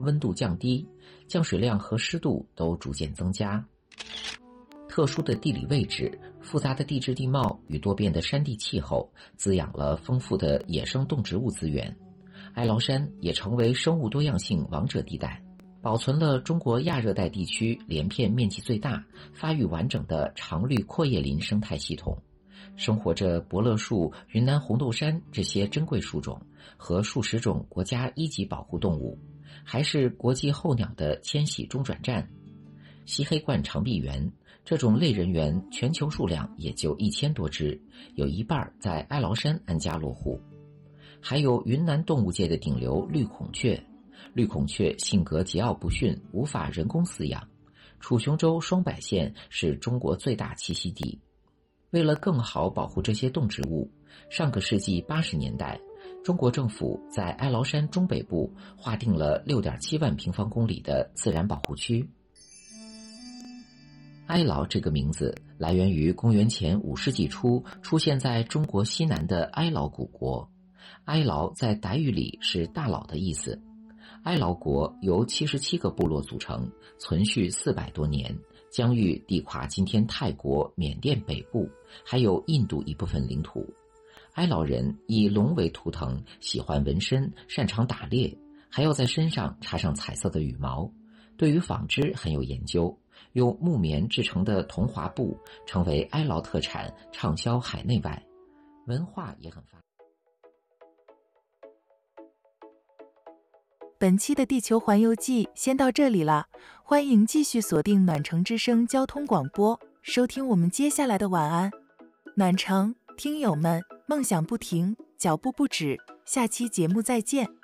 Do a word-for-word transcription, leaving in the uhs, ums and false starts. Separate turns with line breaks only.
温度降低，降水量和湿度都逐渐增加。特殊的地理位置、复杂的地质地貌与多变的山地气候，滋养了丰富的野生动植物资源。哀牢山也成为生物多样性王者地带，保存了中国亚热带地区连片面积最大、发育完整的常绿阔叶林生态系统，生活着伯乐树、云南红豆杉这些珍贵树种和数十种国家一级保护动物，还是国际候鸟的迁徙中转站。西黑冠长臂猿这种类人猿全球数量也就一千多只，有一半在哀牢山安家落户。还有云南动物界的顶流绿孔雀，绿孔雀性格桀骜不驯，无法人工饲养。楚雄州双柏县是中国最大栖息地。为了更好保护这些动植物，上个世纪八十年代，中国政府在哀牢山中北部划定了 六点七万平方公里的自然保护区。哀牢这个名字来源于公元前五世纪初出现在中国西南的哀牢古国。哀牢在傣语里是大佬的意思。哀牢国由七十七个部落组成，存续四百多年，疆域地跨今天泰国、缅甸北部，还有印度一部分领土。哀牢人以龙为图腾，喜欢纹身，擅长打猎，还要在身上插上彩色的羽毛。对于纺织很有研究，用木棉制成的桐华布成为哀牢特产，畅销海内外。文化也很发达。
本期的地球环游记先到这里了，欢迎继续锁定暖城之声交通广播，收听我们接下来的晚安。暖城听友们，梦想不停，脚步不止，下期节目再见。